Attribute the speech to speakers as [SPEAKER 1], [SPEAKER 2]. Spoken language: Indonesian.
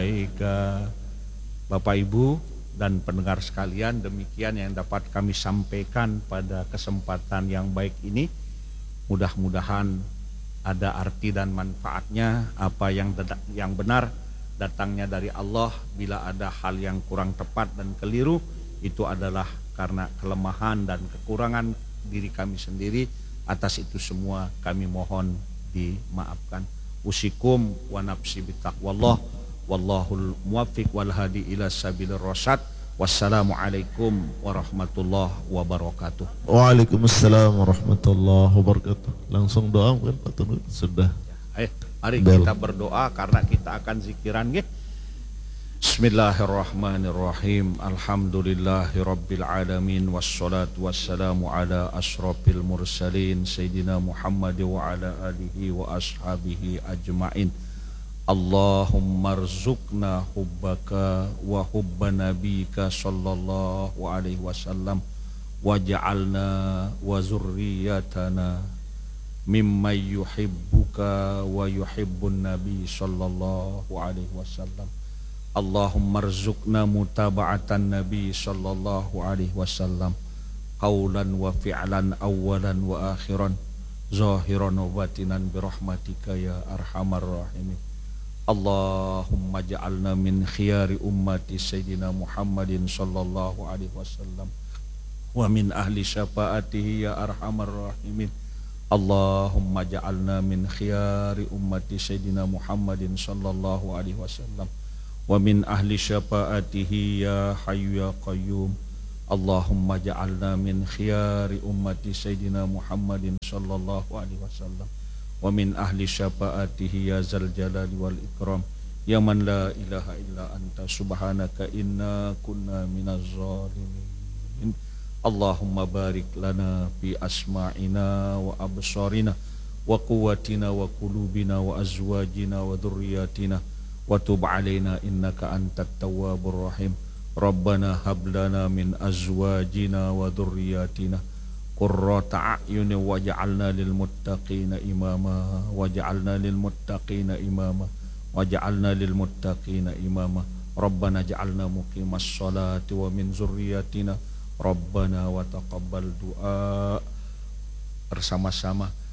[SPEAKER 1] Baik Bapak Ibu dan pendengar sekalian, demikian yang dapat kami sampaikan pada kesempatan yang baik ini. Mudah-mudahan ada arti dan manfaatnya. Apa yang benar datangnya dari Allah. Bila ada hal yang kurang tepat dan keliru, itu adalah karena kelemahan dan kekurangan diri kami sendiri. Atas itu semua kami mohon dimaafkan. Usikum wa nafsi bitaqwallah, wallahul muwaffiq wal hadi ila sabilir rasyad. Wassalamualaikum warahmatullahi wabarakatuh.
[SPEAKER 2] Waalaikumsalam warahmatullahi wabarakatuh. Langsung doa kan Pak Tunu sudah.
[SPEAKER 1] Mari kita berdoa karena kita akan zikiran nggih. Bismillahirrahmanirrahim. Alhamdulillahirabbil alamin wassalatu wassalamu ala asyrafil mursalin sayyidina Muhammad wa ala alihi wa ashabihi ajmain. Allahumma rzuqna hubbaka wa hubba nabika sallallahu alaihi wasallam waj'alna wa zurriyatana mimman yuhibbuka wa yuhibbun nabi sallallahu alaihi wasallam. Allahumma rzuqna mutaba'atan nabi sallallahu alaihi wasallam qawlan wa fi'lan awalan wa akhiran zahiran wa batinan birahmatika ya arhamar rahimin. Allahumma ja'alna min khiyari ummati sayyidina Muhammadin sallallahu alaihi wasallam wa min ahli syafaatihi ya arhamar rahimin. Allahumma ja'alna min khiyari ummati sayyidina Muhammadin sallallahu alaihi wasallam wa min ahli syafaatihi ya hayyu ya qayyum. Allahumma ja'alna min khiyari ummati sayyidina Muhammadin sallallahu alaihi wasallam wa min ahli syafaatihi ya zal jalali wal ikram ya man la ilaha illa anta subhanaka inna kunna minaz zalimin. Allahumma barik lana fi asma'ina wa absarina wa quwwatina wa qulubina wa azwajina wa dhurriyyatina wa tub alaina innaka antat tawwabur rahim. Rabbana hab lana min azwajina wa dhurriyyatina qurrata a'yun waj'alna lil muttaqina imama waj'alna lil muttaqina imama waj'alna lil muttaqina imama. Rabbana ja'alna muqimas sholati wa min zurriyyatina Rabbana wa taqabbal du'a. Bersama-sama